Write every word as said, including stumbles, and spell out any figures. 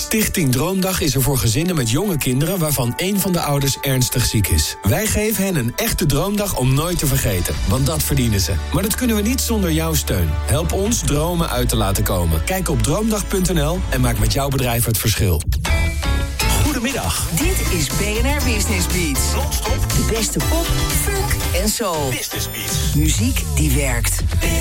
Stichting Droomdag is er voor gezinnen met jonge kinderen waarvan één van de ouders ernstig ziek is. Wij geven hen een echte droomdag om nooit te vergeten. Want dat verdienen ze. Maar dat kunnen we niet zonder jouw steun. Help ons dromen uit te laten komen. Kijk op droomdag punt n l en maak met jouw bedrijf het verschil. Goedemiddag. Dit is B N R Business Beats. Non-stop. De beste pop, funk en soul. Business Beats. Muziek die werkt.